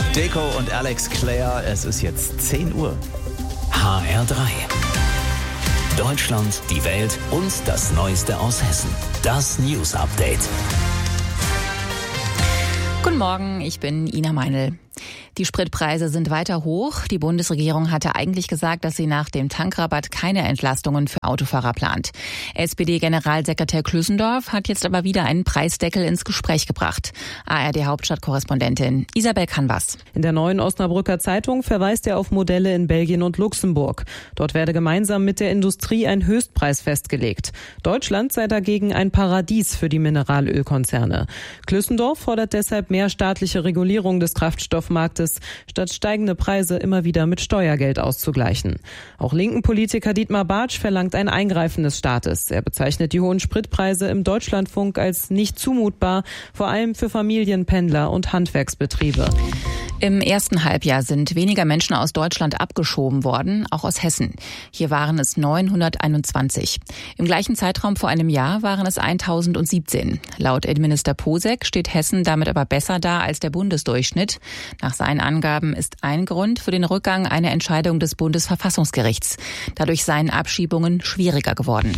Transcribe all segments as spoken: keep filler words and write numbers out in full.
Deco und Alex Clare, es ist jetzt zehn Uhr. H R drei. Deutschland, die Welt und das Neueste aus Hessen. Das News Update. Guten Morgen, ich bin Ina Meinl. Die Spritpreise sind weiter hoch. Die Bundesregierung hatte eigentlich gesagt, dass sie nach dem Tankrabatt keine Entlastungen für Autofahrer plant. S P D-Generalsekretär Klüssendorf hat jetzt aber wieder einen Preisdeckel ins Gespräch gebracht. A R D-Hauptstadtkorrespondentin Isabel Canvas. In der Neuen Osnabrücker Zeitung verweist er auf Modelle in Belgien und Luxemburg. Dort werde gemeinsam mit der Industrie ein Höchstpreis festgelegt. Deutschland sei dagegen ein Paradies für die Mineralölkonzerne. Klüssendorf fordert deshalb mehr staatliche Regulierung des Kraftstoffmarktes, statt steigende Preise immer wieder mit Steuergeld auszugleichen. Auch linken Politiker Dietmar Bartsch verlangt ein Eingreifen des Staates. Er bezeichnet die hohen Spritpreise im Deutschlandfunk als nicht zumutbar, vor allem für Familien, Pendler und Handwerksbetriebe. Im ersten Halbjahr sind weniger Menschen aus Deutschland abgeschoben worden, auch aus Hessen. Hier waren es neunhunderteinundzwanzig. Im gleichen Zeitraum vor einem Jahr waren es eintausendsiebzehn. Laut Innenminister Posek steht Hessen damit aber besser da als der Bundesdurchschnitt. Nach seinen Angaben ist ein Grund für den Rückgang eine Entscheidung des Bundesverfassungsgerichts. Dadurch seien Abschiebungen schwieriger geworden.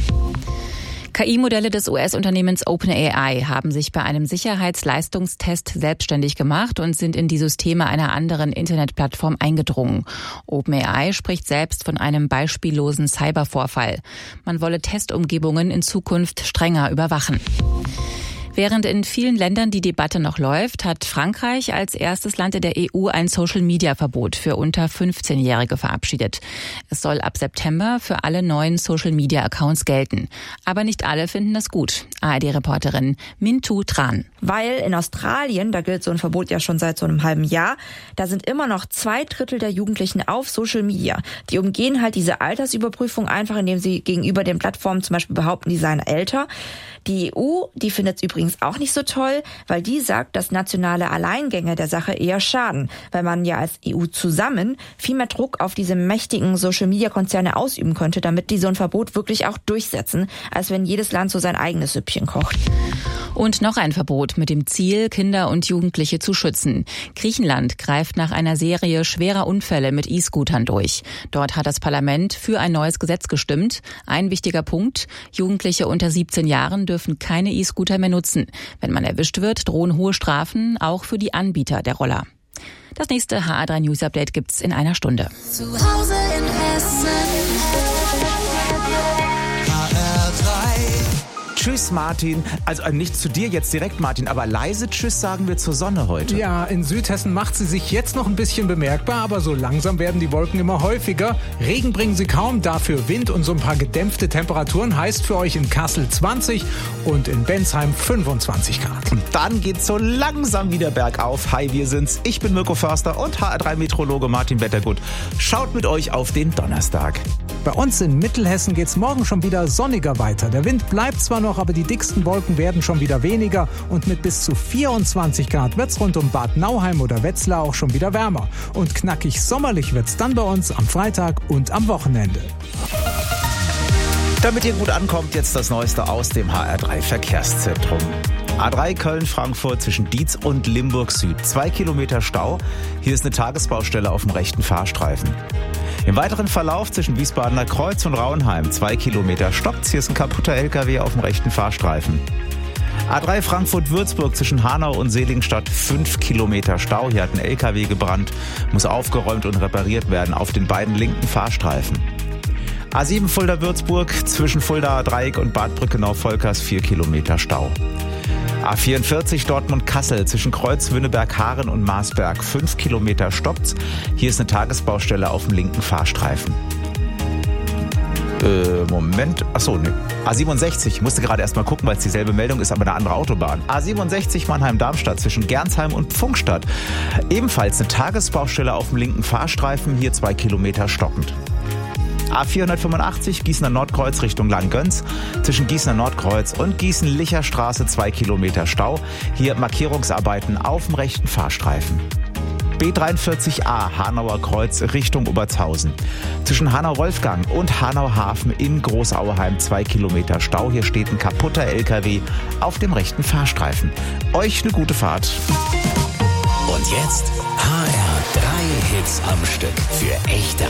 K I-Modelle des U S-Unternehmens OpenAI haben sich bei einem Sicherheitsleistungstest selbstständig gemacht und sind in die Systeme einer anderen Internetplattform eingedrungen. OpenAI spricht selbst von einem beispiellosen Cybervorfall. Man wolle Testumgebungen in Zukunft strenger überwachen. Während in vielen Ländern die Debatte noch läuft, hat Frankreich als erstes Land in der E U ein Social-Media-Verbot für unter fünfzehnjährige verabschiedet. Es soll ab September für alle neuen Social-Media-Accounts gelten. Aber nicht alle finden das gut. A R D-Reporterin Mintu Tran. Weil in Australien, da gilt so ein Verbot ja schon seit so einem halben Jahr, da sind immer noch zwei Drittel der Jugendlichen auf Social Media. Die umgehen halt diese Altersüberprüfung einfach, indem sie gegenüber den Plattformen zum Beispiel behaupten, die seien älter. Die E U, die findet es übrigens auch nicht so toll, weil die sagt, dass nationale Alleingänge der Sache eher schaden, weil man ja als E U zusammen viel mehr Druck auf diese mächtigen Social-Media-Konzerne ausüben könnte, damit die so ein Verbot wirklich auch durchsetzen, als wenn jedes Land so sein eigenes Süppchen kocht. Und noch ein Verbot mit dem Ziel, Kinder und Jugendliche zu schützen. Griechenland greift nach einer Serie schwerer Unfälle mit E-Scootern durch. Dort hat das Parlament für ein neues Gesetz gestimmt. Ein wichtiger Punkt: Jugendliche unter siebzehn Jahren dürfen keine E-Scooter mehr nutzen. Wenn man erwischt wird, drohen hohe Strafen, auch für die Anbieter der Roller. Das nächste H R drei News Update gibt's in einer Stunde. Zu Hause in Hessen. H R drei. Tschüss, Martin. Also äh, nicht zu dir jetzt direkt, Martin, aber leise Tschüss sagen wir zur Sonne heute. Ja, in Südhessen macht sie sich jetzt noch ein bisschen bemerkbar, aber so langsam werden die Wolken immer häufiger. Regen bringen sie kaum, dafür Wind und so ein paar gedämpfte Temperaturen. Heißt für euch in Kassel zwanzig und in Bensheim fünfundzwanzig Grad. Und dann geht's so langsam wieder bergauf. Hi, wir sind's. Ich bin Mirko Förster und H R drei Meteorologe Martin Wettergut. Schaut mit euch auf den Donnerstag. Bei uns in Mittelhessen geht's morgen schon wieder sonniger weiter. Der Wind bleibt zwar noch, aber die dicksten Wolken werden schon wieder weniger und mit bis zu vierundzwanzig Grad wird's rund um Bad Nauheim oder Wetzlar auch schon wieder wärmer. Und knackig sommerlich wird's dann bei uns am Freitag und am Wochenende. Damit ihr gut ankommt, jetzt das Neueste aus dem H R drei Verkehrszentrum. A drei Köln-Frankfurt zwischen Dietz und Limburg Süd. Zwei Kilometer Stau. Hier ist eine Tagesbaustelle auf dem rechten Fahrstreifen. Im weiteren Verlauf zwischen Wiesbadener Kreuz und Raunheim. Zwei Kilometer stoppt's. Hier ist ein kaputter L K W auf dem rechten Fahrstreifen. A drei Frankfurt-Würzburg zwischen Hanau und Seligenstadt. Fünf Kilometer Stau. Hier hat ein L K W gebrannt. Muss aufgeräumt und repariert werden auf den beiden linken Fahrstreifen. A sieben Fulda-Würzburg zwischen Fuldaer Dreieck und Bad Brückenau-Volkers. Vier Kilometer Stau. A vierundvierzig Dortmund-Kassel zwischen Kreuz-Wünneberg-Haaren und Marsberg. Fünf Kilometer stoppt's. Hier ist eine Tagesbaustelle auf dem linken Fahrstreifen. Äh, Moment. Achso, ne. A siebenundsechzig. Ich musste gerade erst mal gucken, weil es dieselbe Meldung ist, aber eine andere Autobahn. A siebenundsechzig Mannheim-Darmstadt zwischen Gernsheim und Pfungstadt. Ebenfalls eine Tagesbaustelle auf dem linken Fahrstreifen. Hier zwei Kilometer stockend. A vierhundertfünfundachtzig Gießener Nordkreuz Richtung Langgöns. Zwischen Gießener Nordkreuz und Gießen-Licher Straße zwei Kilometer Stau. Hier Markierungsarbeiten auf dem rechten Fahrstreifen. B dreiundvierzig A Hanauer Kreuz Richtung Obertshausen. Zwischen Hanau-Wolfgang und Hanau-Hafen in Großauheim zwei Kilometer Stau. Hier steht ein kaputter L K W auf dem rechten Fahrstreifen. Euch eine gute Fahrt. Und Jetzt H R drei Hits am Stück für echte